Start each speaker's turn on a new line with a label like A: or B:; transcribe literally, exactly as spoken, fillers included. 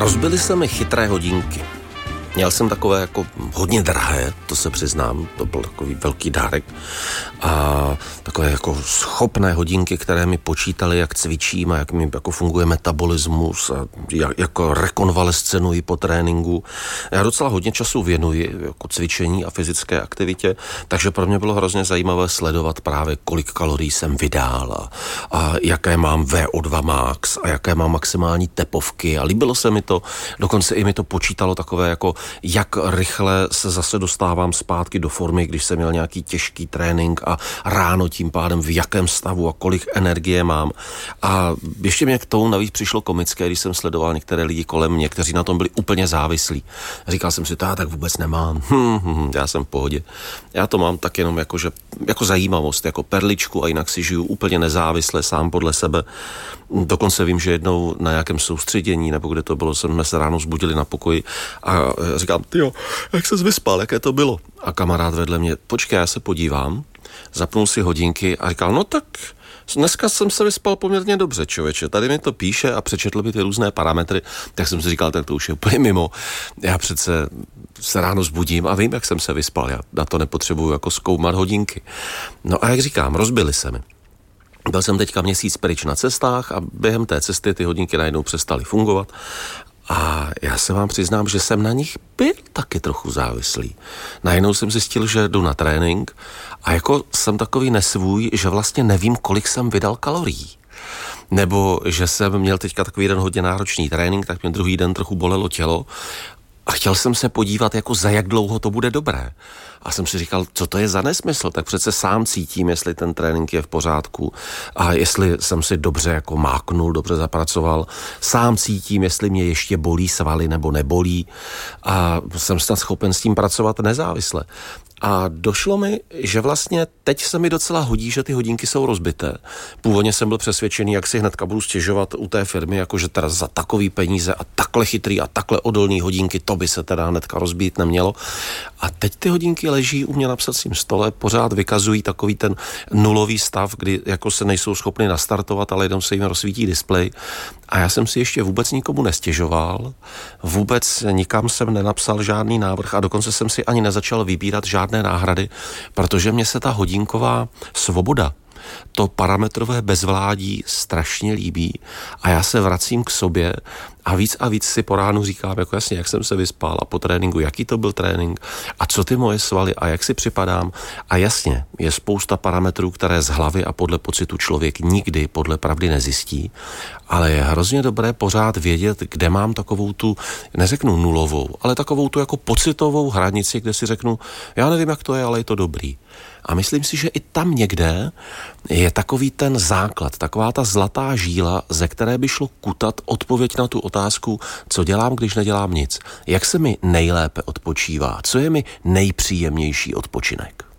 A: Rozbily se mi chytré hodinky. Měl jsem takové jako hodně drahé, to se přiznám, to byl takový velký dárek. A takové jako schopné hodinky, které mi počítaly, jak cvičím a jak mi jako funguje metabolismus a jak, jako rekonvalescenuji po tréninku. Já docela hodně času věnuji jako cvičení a fyzické aktivitě, takže pro mě bylo hrozně zajímavé sledovat právě, kolik kalorií jsem vydal a, a jaké mám V O dva max a jaké mám maximální tepovky a líbilo se mi to, dokonce i mi to počítalo takové jako jak rychle se zase dostávám zpátky do formy, když jsem měl nějaký těžký trénink a ráno tím pádem v jakém stavu a kolik energie mám. A ještě mě k tomu navíc přišlo komické, když jsem sledoval některé lidi kolem mě, kteří na tom byli úplně závislí. Říkal jsem si, to já tak vůbec nemám. Hm, hm, já jsem v pohodě. Já to mám tak jenom jako, že, jako zajímavost, jako perličku a jinak si žiju úplně nezávisle, sám podle sebe. Dokonce vím, že jednou na nějakém soustředění, nebo kde to bylo, jsme se ráno zbudili na pokoji a říkám, tyjo, jak ses vyspal, jaké to bylo? A kamarád vedle mě, počkej, já se podívám, zapnul si hodinky a říkal, no tak dneska jsem se vyspal poměrně dobře, člověče. Tady mi to píše a přečetl by ty různé parametry, tak jsem si říkal, tak to už je úplně mimo. Já přece se ráno zbudím a vím, jak jsem se vyspal. Já na to nepotřebuju jako zkoumat hodinky. No a jak říkám, rozbily se mi. Byl jsem teďka měsíc pryč na cestách a během té cesty ty hodinky najednou přestaly fungovat. A já se vám přiznám, že jsem na nich byl taky trochu závislý. Najednou jsem zjistil, že jdu na trénink a jako jsem takový nesvůj, že vlastně nevím, kolik jsem vydal kalorií. Nebo že jsem měl teďka takový den hodně náročný trénink, tak mě druhý den trochu bolelo tělo a chtěl jsem se podívat, jako za jak dlouho to bude dobré. A jsem si říkal, co to je za nesmysl, tak přece sám cítím, jestli ten trénink je v pořádku a jestli jsem si dobře jako máknul, dobře zapracoval. Sám cítím, jestli mě ještě bolí svaly nebo nebolí a jsem snad schopen s tím pracovat nezávisle. A došlo mi, že vlastně teď se mi docela hodí, že ty hodinky jsou rozbité. Původně jsem byl přesvědčený, jak si hnedka budu stěžovat u té firmy, jakože teda za takový peníze a takhle chytrý a takhle odolný hodinky, to by se teda hnedka rozbít nemělo. A teď ty hodinky leží u mě na psacím stole, pořád vykazují takový ten nulový stav, kdy jako se nejsou schopny nastartovat, ale jenom se jim rozsvítí displej. A já jsem si ještě vůbec nikomu nestěžoval, vůbec nikam jsem nenapsal žádný návrh a dokonce jsem si ani nezačal vybírat žádné náhrady, protože mě se ta hodinková svoboda, to parametrové bezvládí strašně líbí a já se vracím k sobě a víc a víc si po ránu říkám, jako jasně, jak jsem se vyspal a po tréninku, jaký to byl trénink a co ty moje svaly a jak si připadám. A jasně, je spousta parametrů, které z hlavy a podle pocitu člověk nikdy podle pravdy nezjistí, ale je hrozně dobré pořád vědět, kde mám takovou tu, neřeknu nulovou, ale takovou tu jako pocitovou hranici, kde si řeknu, já nevím, jak to je, ale je to dobrý. A myslím si, že i tam někde je takový ten základ, taková ta zlatá žíla, ze které by šlo kutat odpověď na tu otázku, co dělám, když nedělám nic. Jak se mi nejlépe odpočívá, co je mi nejpříjemnější odpočinek.